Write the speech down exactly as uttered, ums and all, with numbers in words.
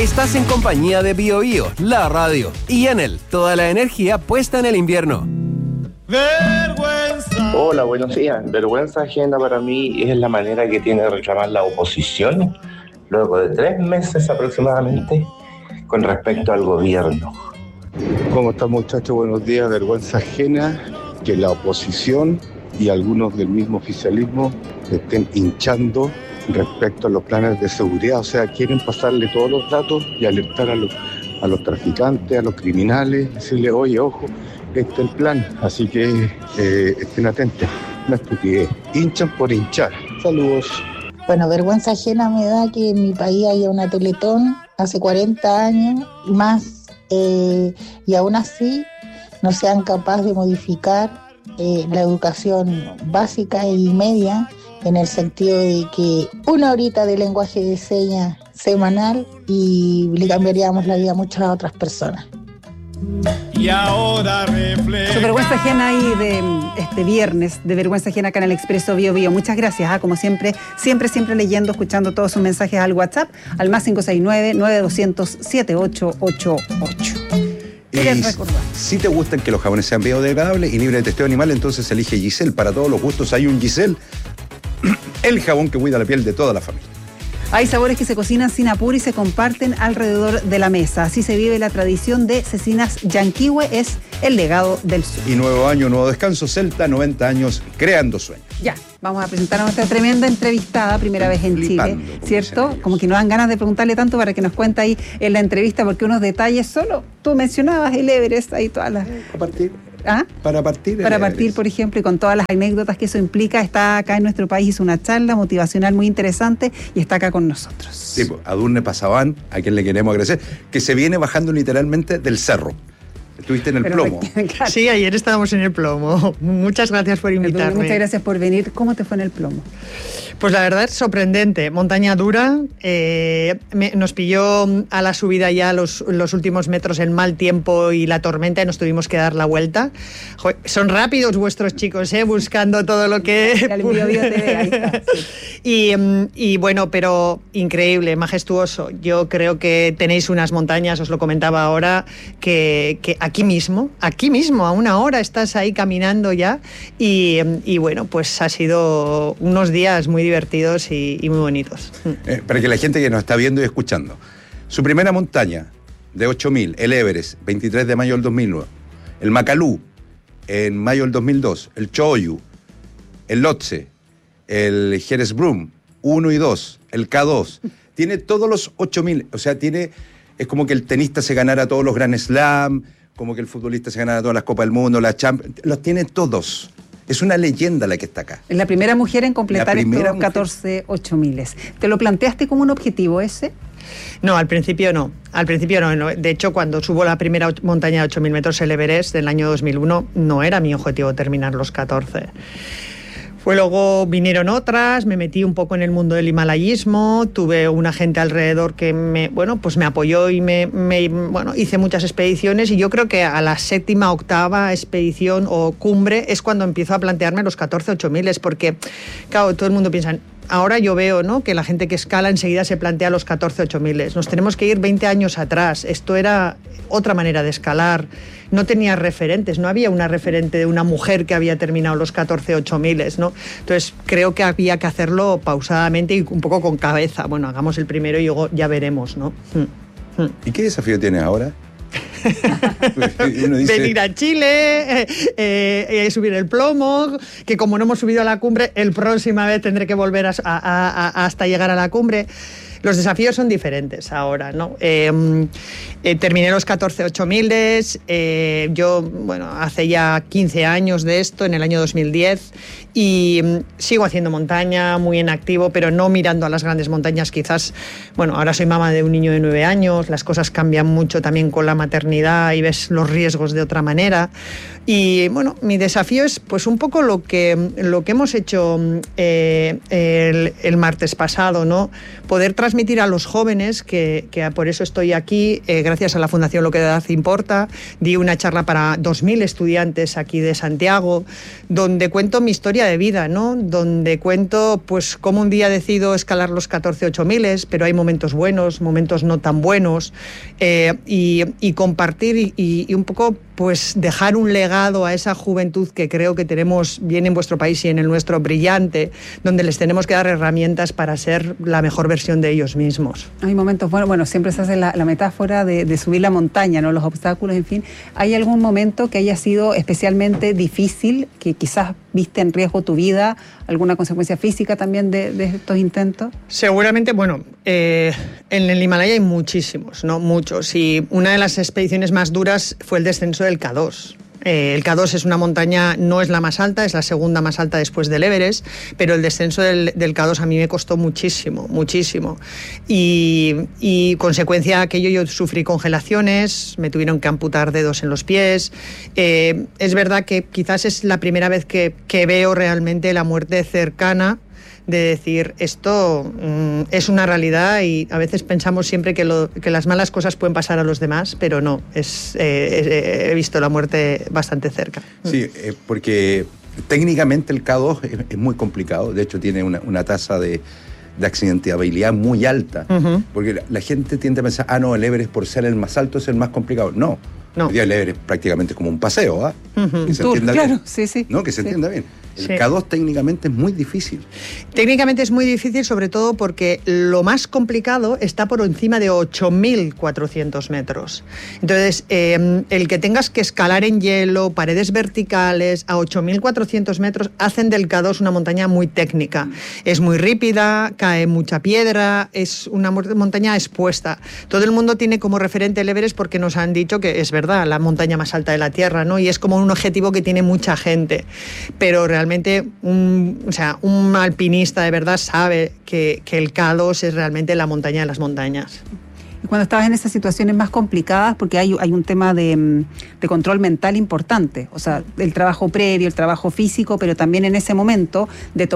Estás en compañía de Bio Bio, la radio, y Enel, toda la energía puesta en el invierno. Vergüenza. Hola, buenos días. Vergüenza ajena para mí es la manera que tiene de reclamar la oposición, luego de tres meses aproximadamente, con respecto al gobierno. ¿Cómo están, muchachos? Buenos días. Vergüenza ajena que la oposición y algunos del mismo oficialismo estén hinchando respecto a los planes de seguridad. O sea, quieren pasarle todos los datos y alertar a los, a los traficantes, a los criminales, decirle, oye, ojo, este es el plan, así que eh, estén atentos. Una estupidez. Hinchan por hinchar. Saludos. Bueno, vergüenza ajena me da que en mi país haya una Teletón hace cuarenta años más eh, y aún así no sean capaces de modificar eh, la educación básica y media, en el sentido de que una horita de lenguaje de señas semanal y le cambiaríamos la vida a muchas otras personas. Y ahora refleja. Su vergüenza ajena ahí de este viernes, de vergüenza ajena acá en el Expreso Bio Bio. Muchas gracias, ¿eh? Como siempre, siempre, siempre leyendo, escuchando todos sus mensajes al WhatsApp, al más cinco seis nueve, nueve dos cero cero, siete ocho ocho ocho. Y si te gustan que los jabones sean biodegradables y libres de testeo animal, entonces elige Giselle. Para todos los gustos hay un Giselle, el jabón que cuida la piel de toda la familia. Hay sabores que se cocinan sin apuro y se comparten alrededor de la mesa. Así se vive la tradición de Cecinas Yanquihue, es el legado del sur. Y nuevo año, nuevo descanso, Celta, noventa años creando sueños. Ya, vamos a presentar a nuestra tremenda entrevistada, primera vez en Flipando, Chile, ¿cierto? Como que no dan ganas de preguntarle tanto para que nos cuente ahí en la entrevista, porque unos detalles solo, tú mencionabas el Everest, ahí todas las... A partir... ¿Ah? Para partir. Para partir, por ejemplo, y con todas las anécdotas que eso implica, está acá en nuestro país, hizo una charla motivacional muy interesante y está acá con nosotros. Sí, pues, a Durne Pasaban, a quien le queremos agradecer, que se viene bajando literalmente del cerro. Estuviste en el Pero plomo. Me... Sí, ayer estábamos en el plomo. Muchas gracias por invitarme. Muchas gracias por venir. ¿Cómo te fue en el plomo? Pues la verdad es sorprendente. Montaña dura. Eh, me, nos pilló a la subida ya los, los últimos metros el mal tiempo y la tormenta y nos tuvimos que dar la vuelta. Joder, son rápidos vuestros chicos, ¿eh? Buscando todo lo que... El Bio Bio T V, ahí está, sí. y, y bueno, pero increíble, majestuoso. Yo creo que tenéis unas montañas, os lo comentaba ahora, que, que aquí mismo, aquí mismo, a una hora estás ahí caminando ya y, y bueno, pues ha sido unos días muy divertidos y, y muy bonitos. Eh, para que la gente que nos está viendo y escuchando, su primera montaña de ocho mil, el Everest, veintitrés de mayo del dos mil nueve, el Macalú, en mayo del dos mil dos, el Choyu, el Lhotse, el Jerezbrum, uno y dos, el K dos, tiene todos los ocho mil, o sea, tiene, es como que el tenista se ganara todos los Grand Slam, como que el futbolista se ganara todas las Copas del Mundo, las Champions, los tiene todos. Es una leyenda la que está acá. Es la primera mujer en completar estos catorce ocho miles. ¿Te lo planteaste como un objetivo ese? No, al principio no. Al principio no, no. De hecho, cuando subo la primera montaña de ocho mil metros, el Everest, del año dos mil uno, no era mi objetivo terminar los catorce. Fue luego vinieron otras, me metí un poco en el mundo del himalayismo, tuve una gente alrededor que me, bueno, pues me apoyó y me, me, bueno, hice muchas expediciones y yo creo que a la séptima, octava expedición o cumbre es cuando empiezo a plantearme los catorce ocho miles, porque, claro, todo el mundo piensa... Ahora yo veo, ¿no?, que la gente que escala enseguida se plantea los catorce ocho miles. Nos tenemos que ir veinte años atrás. Esto era otra manera de escalar. No tenía referentes, no había una referente de una mujer que había terminado los catorce ocho miles, ¿no? Entonces creo que había que hacerlo pausadamente y un poco con cabeza. Bueno, hagamos el primero y luego ya veremos, ¿no? ¿Y qué desafío tienes ahora? Dice... Venir a Chile, eh, eh, subir el plomo, que como no hemos subido a la cumbre, el próxima vez tendré que volver a, a, a, hasta llegar a la cumbre. Los desafíos son diferentes ahora, ¿no? Eh, eh, terminé los catorce ocho miles, eh, yo, bueno, hace ya quince años de esto, en el año dos mil diez, y mm, sigo haciendo montaña, muy en activo, pero no mirando a las grandes montañas, quizás, bueno, ahora soy mamá de un niño de nueve años, las cosas cambian mucho también con la maternidad y ves los riesgos de otra manera. Y bueno, mi desafío es pues un poco lo que, lo que hemos hecho eh, el, el martes pasado, ¿no? Poder transmitir a los jóvenes, que, que por eso estoy aquí, eh, gracias a la Fundación Lo que de Edad Importa, di una charla para dos mil estudiantes aquí de Santiago, donde cuento mi historia de vida, ¿no? Donde cuento pues cómo un día decido escalar los catorce ocho miles, pero hay momentos buenos, momentos no tan buenos, eh, y, y compartir y, y un poco pues dejar un legado a esa juventud que creo que tenemos bien en vuestro país y en el nuestro brillante, donde les tenemos que dar herramientas para ser la mejor versión de ellos mismos. Hay momentos, bueno, bueno siempre se hace la, la metáfora de, de subir la montaña, ¿no? Los obstáculos, en fin. ¿Hay algún momento que haya sido especialmente difícil, que quizás viste en riesgo tu vida, alguna consecuencia física también de, de estos intentos? Seguramente, bueno, eh, en el Himalaya hay muchísimos, ¿no? Muchos. Y una de las expediciones más duras fue el descenso del K dos. Eh, el K dos es una montaña, no es la más alta, es la segunda más alta después del Everest, pero el descenso del, del K dos a mí me costó muchísimo, muchísimo. Y, y consecuencia de aquello yo sufrí congelaciones, me tuvieron que amputar dedos en los pies. Eh, es verdad que quizás es la primera vez que, que veo realmente la muerte cercana, de decir, esto mm, es una realidad, y a veces pensamos siempre que, lo, que las malas cosas pueden pasar a los demás, pero no, es, eh, he visto la muerte bastante cerca. Sí, eh, porque técnicamente el K dos es, es muy complicado, de hecho tiene una, una tasa de, de accidentabilidad muy alta, uh-huh. porque la, la gente tiende a pensar, ah, no, el Everest por ser el más alto es el más complicado. No, no. El Everest prácticamente es como un paseo, ¿ah? ¿eh? Uh-huh. Que se Tour, entienda claro, bien. Sí, sí. No, que se sí. entienda bien. El sí. K dos técnicamente es muy difícil. Técnicamente es muy difícil, sobre todo porque lo más complicado está por encima de ocho mil cuatrocientos metros. Entonces, eh, el que tengas que escalar en hielo, paredes verticales, a ocho mil cuatrocientos metros, hacen del K dos una montaña muy técnica. Es muy rípida, cae mucha piedra, es una montaña expuesta. Todo el mundo tiene como referente el Everest porque nos han dicho que es verdad, la montaña más alta de la Tierra, ¿no? Y es como un objetivo que tiene mucha gente. Pero realmente Realmente un, o sea, un alpinista de verdad sabe que, que el K dos es realmente la montaña de las montañas. Y cuando estabas en esas situaciones más complicadas, porque hay, hay un tema de, de control mental importante, o sea, el trabajo previo, el trabajo físico, pero también en ese momento de tomar